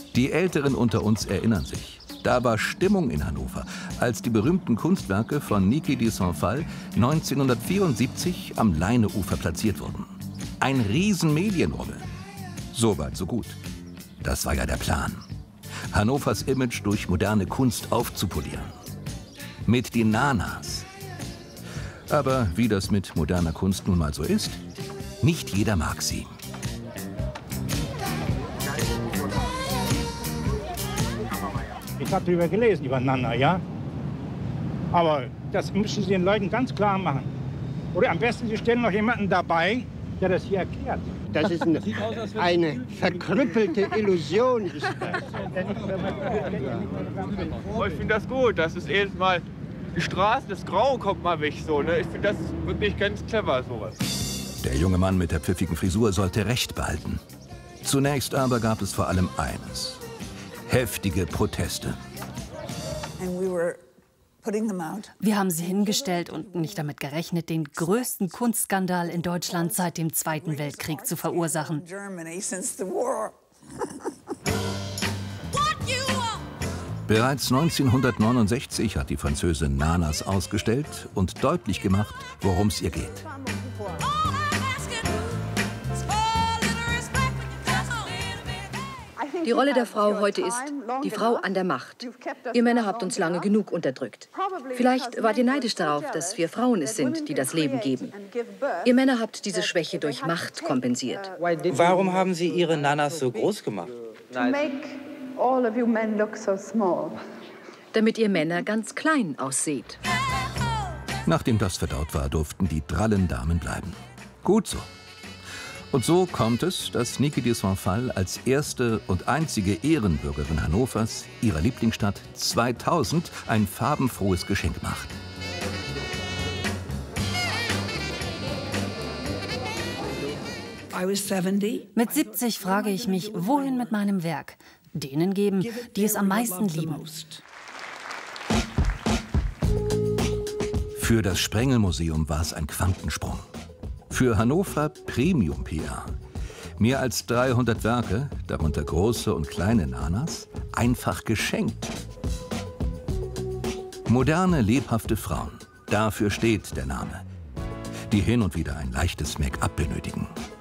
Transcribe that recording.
Die Älteren unter uns erinnern sich. Da war Stimmung in Hannover, als die berühmten Kunstwerke von Niki de Saint-Phalle 1974 am Leineufer platziert wurden. Ein Riesenmedienrummel. So weit, so gut. Das war ja der Plan. Hannovers Image durch moderne Kunst aufzupolieren. Mit den Nanas. Aber wie das mit moderner Kunst nun mal so ist, nicht jeder mag sie. Ich habe darüber gelesen, über Nana, ja? Aber das müssen Sie den Leuten ganz klar machen. Oder am besten, Sie stellen noch jemanden dabei, der das hier erklärt. Das ist eine verkrüppelte Illusion. Ist das. Oh, ich finde das gut. Das ist erstmal die Straße, das Grau kommt mal weg. So, ne? Ich finde das wirklich ganz clever, sowas. Der junge Mann mit der pfiffigen Frisur sollte Recht behalten. Zunächst aber gab es vor allem eines: heftige Proteste. Wir haben sie hingestellt und nicht damit gerechnet, den größten Kunstskandal in Deutschland seit dem Zweiten Weltkrieg zu verursachen. Bereits 1969 hat die Französin Nanas ausgestellt und deutlich gemacht, worum es ihr geht. Die Rolle der Frau heute ist die Frau an der Macht. Ihr Männer habt uns lange genug unterdrückt. Vielleicht wart ihr neidisch darauf, dass wir Frauen es sind, die das Leben geben. Ihr Männer habt diese Schwäche durch Macht kompensiert. Warum haben Sie Ihre Nanas so groß gemacht? Damit ihr Männer ganz klein ausseht. Nachdem das verdaut war, durften die drallen Damen bleiben. Gut so. Und so kommt es, dass Niki de Saint-Phalle als erste und einzige Ehrenbürgerin Hannovers, ihrer Lieblingsstadt, 2000 ein farbenfrohes Geschenk macht. Mit 70 frage ich mich, wohin mit meinem Werk? Denen geben, die es am meisten lieben. Für das Sprengelmuseum war es ein Quantensprung. Für Hannover Premium-PR. Mehr als 300 Werke, darunter große und kleine Nanas, einfach geschenkt. Moderne, lebhafte Frauen. Dafür steht der Name. Die hin und wieder ein leichtes Make-up benötigen.